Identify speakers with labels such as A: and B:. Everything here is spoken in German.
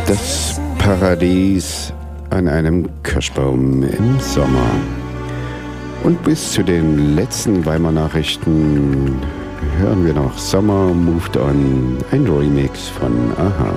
A: Das Paradies an einem Kirschbaum im Sommer. Und bis zu den letzten Weimar-Nachrichten hören wir noch Summer Moved On, ein Remix von Aha.